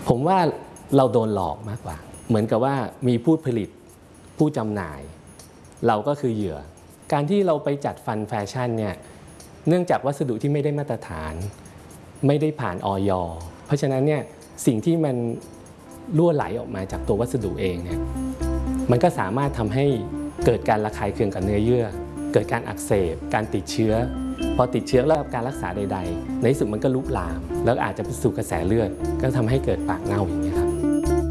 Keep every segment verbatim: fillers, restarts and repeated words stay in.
ผมว่าเราโดนหลอกมากกว่าเหมือนกับว่ามีผู้ผลิตผู้จำหน่ายเราก็คือเหยื่อการที่เราไปจัดฟันแฟชั่นเนี่ยเนื่องจากวัสดุที่ไม่ได้มาตรฐานไม่ได้ผ่านอย.เพราะฉะนั้นเนี่ยสิ่งที่มันรั่วไหลออกมาจากตัววัสดุเองเนี่ยมันก็สามารถทำให้เกิดการระคายเคืองกับเนื้อเยื่อเกิดการอักเสบการติดเชื้อพอติดเชื้อแล้วการรักษาใดๆในที่สุดมันก็ลุกลามแล้วอาจจะไปสู่กระแสเลือดก็ทำให้เกิดปากเน่าอย่างนี้ครับ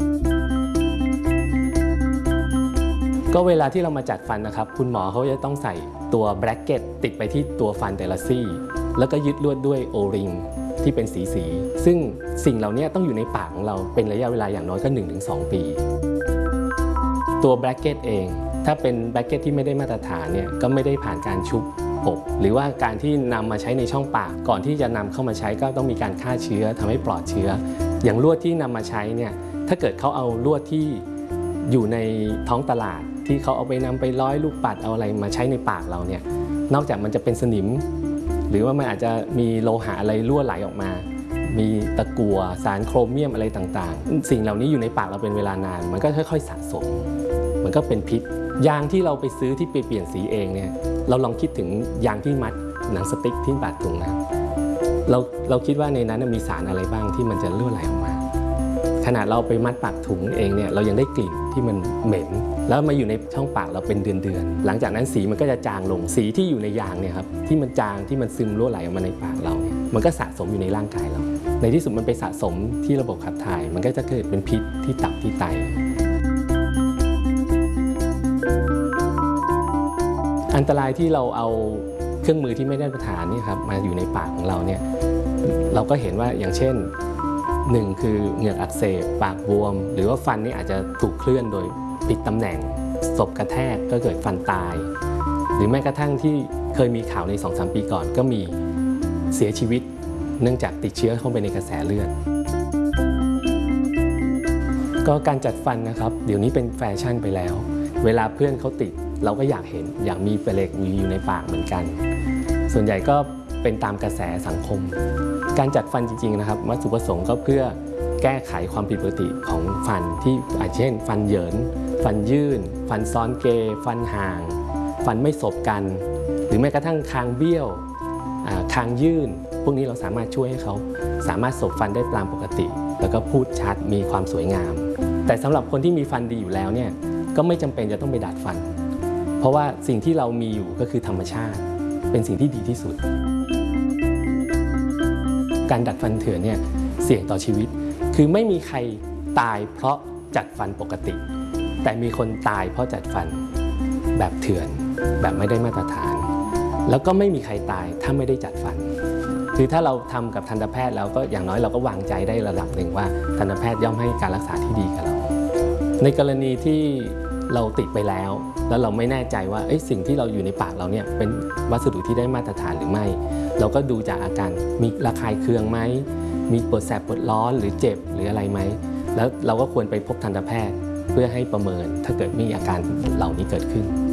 ก็เวลาที่เรามาจัดฟันนะครับคุณหมอเขาจะต้องใส่ตัวแบรกเก็ตติดไปที่ตัวฟันแต่ละซี่แล้วก็ยึดลวดด้วยโอริงที่เป็นสีสีซึ่งสิ่งเหล่านี้ต้องอยู่ในปากของเราเป็นระยะเวลาอย่างน้อยก็ หนึ่งถึงสอง ปีตัวแบรกเก็ตเองถ้าเป็นแบรกเก็ตที่ไม่ได้มาตรฐานเนี่ยก็ไม่ได้ผ่านการชุบอบหรือว่าการที่นำมาใช้ในช่องปากก่อนที่จะนำเข้ามาใช้ก็ต้องมีการฆ่าเชื้อทำให้ปลอดเชื้ออย่างลวดที่นำมาใช้เนี่ยถ้าเกิดเขาเอาลวดที่อยู่ในท้องตลาดที่เขาเอาไปนำไปร้อยลูกปัดเอาอะไรมาใช้ในปากเราเนี่ยนอกจากมันจะเป็นสนิมหรือว่ามันอาจจะมีโลหะอะไรรั่วไหลออกมามีตะกั่วสารโครเมียมอะไรต่างๆสิ่งเหล่านี้อยู่ในปากเราเป็นเวลานานมันก็ค่อยๆสะสมมันก็เป็นพิษยางที่เราไปซื้อที่ไปเปลี่ยนสีเองเนี่ยเราลองคิดถึงยางที่มัดหนังสติ๊กที่บาดถุงนะเราเราคิดว่าในนั้นมีสารอะไรบ้างที่มันจะรั่วไหลออกมาขนาดเราไปมัดปากถุงเองเนี่ยเรายังได้กลิ่นที่มันเหม็นแล้วมาอยู่ในช่องปากเราเป็นเดือนๆหลังจากนั้นสีมันก็จะจางลงสีที่อยู่ในยางเนี่ยครับที่มันจางที่มันซึมรั่วไหลออกมาในปากเรามันก็สะสมอยู่ในร่างกายเราในที่สุดมันไปสะสมที่ระบบขับถ่ายมันก็จะเกิดเป็นพิษที่ตับที่ไตอันตรายที่เราเอาเครื่องมือที่ไม่ได้มาตรฐานนี่ครับมาอยู่ในปากของเราเนี่ยเราก็เห็นว่าอย่างเช่นหนึ่งคือเหงือกอักเสบปากบวมหรือว่าฟันนี่อาจจะถูกเคลื่อนโดยผิดตำแหน่งศพกระแทกก็เกิดฟันตายหรือแม้กระทั่งที่เคยมีข่าวใน สองถึงสาม ปีก่อนก็มีเสียชีวิตเนื่องจากติดเชื้อเข้าไปในกระแสเลือดก็การจัดฟันนะครับเดี๋ยวนี้เป็นแฟชั่นไปแล้วเวลาเพื่อนเขาติดเราก็อยากเห็นอยากมีเปลือกอยู่ในปากเหมือนกันส่วนใหญ่ก็เป็นตามกระแสสังคมการจัดฟันจริงๆนะครับวัตถุประสงค์ก็เพื่อแก้ไขความผิดปกติของฟันที่อาจเช่นฟันเหยินฟันยื่นฟันซ้อนเกยฟันห่างฟันไม่สบกันหรือแม้กระทั่งคางเบี้ยวคางยื่นพวกนี้เราสามารถช่วยให้เขาสามารถสบฟันได้ตามปกติแล้วก็พูดชัดมีความสวยงามแต่สำหรับคนที่มีฟันดีอยู่แล้วเนี่ยก็ไม่จำเป็นจะต้องไปดัดฟันเพราะว่าสิ่งที่เรามีอยู่ก็คือธรรมชาติเป็นสิ่งที่ดีที่สุดการดัดฟันเถื่อนเนี่ยเสี่ยงต่อชีวิตคือไม่มีใครตายเพราะจัดฟันปกติแต่มีคนตายเพราะจัดฟันแบบเถื่อนแบบไม่ได้มาตรฐานแล้วก็ไม่มีใครตายถ้าไม่ได้จัดฟันคือถ้าเราทำกับทันตแพทย์แล้วก็อย่างน้อยเราก็วางใจได้ระดับหนึ่งว่าทันตแพทย์ย่อมให้การรักษาที่ดีกับเราในกรณีที่เราติดไปแล้วแล้วเราไม่แน่ใจว่าสิ่งที่เราอยู่ในปากเราเนี่ยเป็นวัสดุที่ได้มาตรฐานหรือไม่เราก็ดูจากอาการมีระคายเคืองไหมมีปวดแสบปวดร้อนหรือเจ็บหรืออะไรไหมแล้วเราก็ควรไปพบทันตแพทย์เพื่อให้ประเมินถ้าเกิดมีอาการเหล่านี้เกิดขึ้น